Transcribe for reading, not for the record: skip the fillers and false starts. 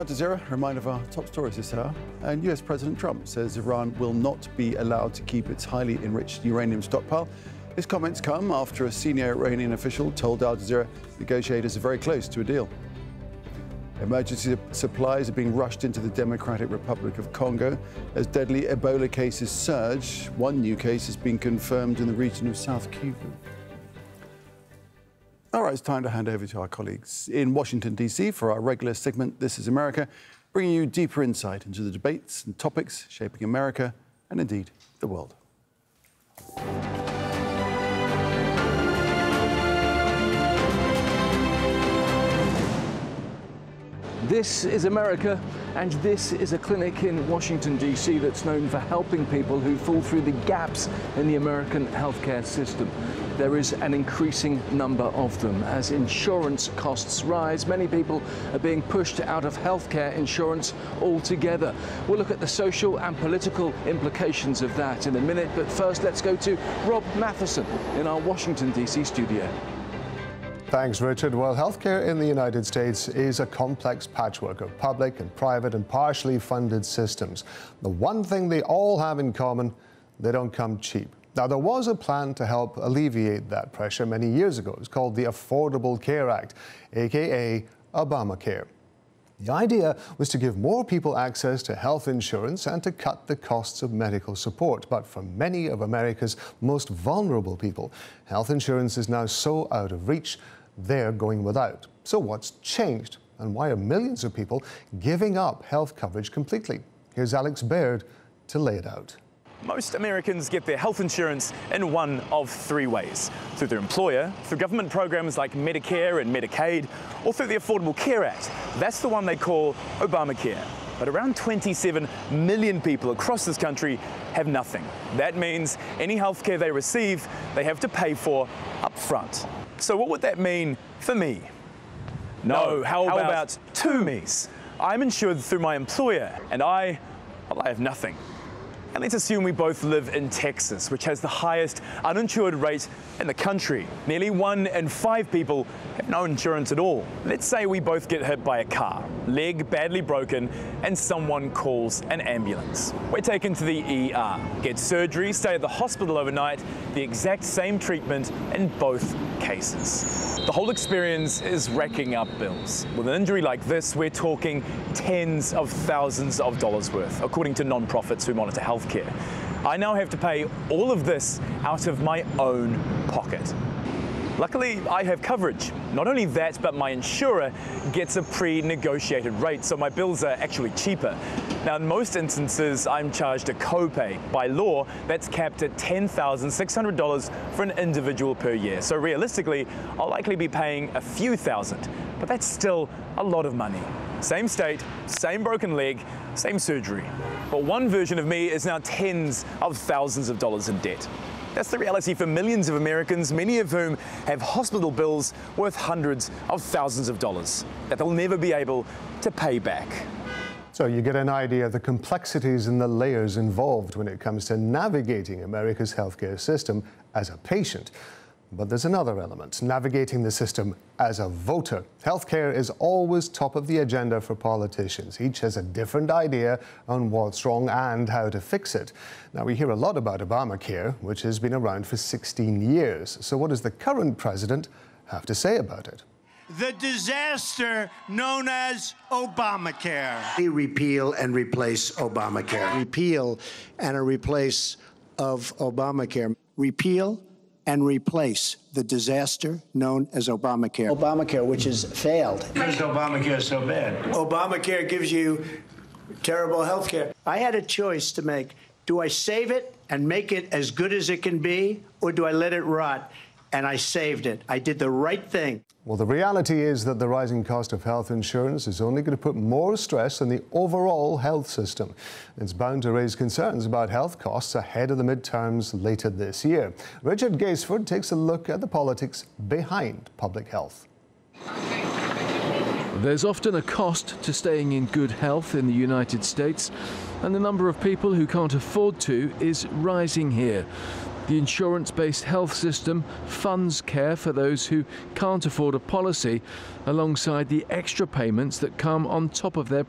Al Jazeera, a reminder of our top stories this hour. And US President Trump says Iran will not be allowed to keep its highly enriched uranium stockpile. His comments come after a senior Iranian official told Al Jazeera negotiators are very close to a deal. Emergency supplies are being rushed into the Democratic Republic of Congo as deadly Ebola cases surge. One new case has been confirmed in the region of South Kivu. All right, it's time to hand over to our colleagues in Washington, D.C. for our regular segment, This is America, bringing you deeper insight into the debates and topics shaping America and indeed the world. This is America, and this is a clinic in Washington, D.C. that's known for helping people who fall through the gaps in the American healthcare system. There is an increasing number of them. As insurance costs rise, many people are being pushed out of healthcare insurance altogether. We'll look at the social and political implications of that in a minute, but first let's go to Rob Matheson in our Washington, D.C. studio. Thanks, Richard. Well, healthcare in the United States is a complex patchwork of public and private and partially funded systems. The one thing they all have in common, they don't come cheap. Now, there was a plan to help alleviate that pressure many years ago. It's called the Affordable Care Act, aka Obamacare. The idea was to give more people access to health insurance and to cut the costs of medical support. But for many of America's most vulnerable people, health insurance is now so out of reach, they're going without. So what's changed, and why are millions of people giving up health coverage completely? Here's Alex Baird to lay it out. Most Americans get their health insurance in one of three ways: through their employer, through government programs like Medicare and Medicaid, or through the Affordable Care Act. That's the one they call Obamacare. But around 27 million people across this country have nothing. That means any health care they receive, they have to pay for up front. So what would that mean for me? No, how about two me's? I'm insured through my employer, and I have nothing. And let's assume we both live in Texas, which has the highest uninsured rate in the country. Nearly 1 in 5 people have no insurance at all. Let's say we both get hit by a car, leg badly broken, and someone calls an ambulance. We're taken to the ER, get surgery, stay at the hospital overnight, the exact same treatment in both cases. The whole experience is racking up bills. With an injury like this, we're talking tens of thousands of dollars worth, according to non-profits who monitor healthcare. I now have to pay all of this out of my own pocket. Luckily, I have coverage. Not only that, but my insurer gets a pre-negotiated rate, so my bills are actually cheaper. Now, in most instances, I'm charged a copay. By law, that's capped at $10,600 for an individual per year. So realistically, I'll likely be paying a few thousand, but that's still a lot of money. Same state, same broken leg, same surgery. But one version of me is now tens of thousands of dollars in debt. That's the reality for millions of Americans, many of whom have hospital bills worth hundreds of thousands of dollars that they'll never be able to pay back. So you get an idea of the complexities and the layers involved when it comes to navigating America's healthcare system as a patient. But there's another element, navigating the system as a voter. Healthcare is always top of the agenda for politicians. Each has a different idea on what's wrong and how to fix it. Now, we hear a lot about Obamacare, which has been around for 16 years. So what does the current president have to say about it? The disaster known as Obamacare. Repeal and replace Obamacare. Repeal and a replace of Obamacare. Repeal and replace the disaster known as Obamacare. Obamacare, which has failed. Why is Obamacare so bad? Obamacare gives you terrible health care. I had a choice to make. Do I save it and make it as good as it can be, or do I let it rot? And I saved it. I did the right thing. Well, the reality is that the rising cost of health insurance is only going to put more stress on the overall health system. It's bound to raise concerns about health costs ahead of the midterms later this year. Richard Gaisford takes a look at the politics behind public health. There's often a cost to staying in good health in the United States, and the number of people who can't afford to is rising here. The insurance-based health system funds care for those who can't afford a policy, alongside the extra payments that come on top of their